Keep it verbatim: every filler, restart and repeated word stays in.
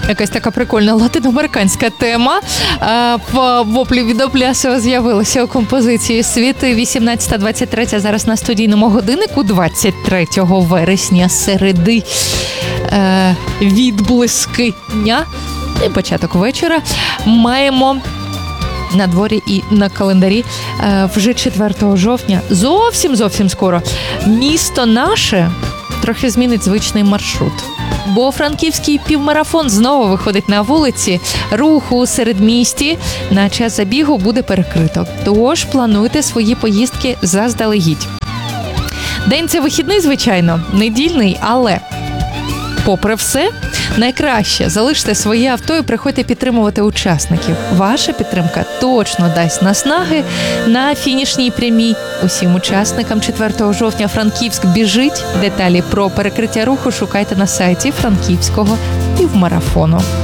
Якась така прикольна латиноамериканська тема. В воплі від Оплясова з'явилася у композиції «Світи». вісімнадцята двадцять три зараз на студійному годиннику. двадцять третього вересня середи відблиски дня і початок вечора. Маємо на дворі і на календарі вже четвертого жовтня. Зовсім-зовсім скоро. Місто наше трохи змінить звичний маршрут. Бо франківський півмарафон знову виходить на вулиці. Рух у середмісті на час забігу буде перекрито. Тож плануйте свої поїздки заздалегідь. День – це вихідний, звичайно, недільний, але попри все, найкраще залиште своє авто і приходьте підтримувати учасників. Ваша підтримка точно дасть наснаги на фінішній прямій. Усім учасникам четвертого жовтня Франківськ біжить. Деталі про перекриття руху шукайте на сайті Франківського півмарафону.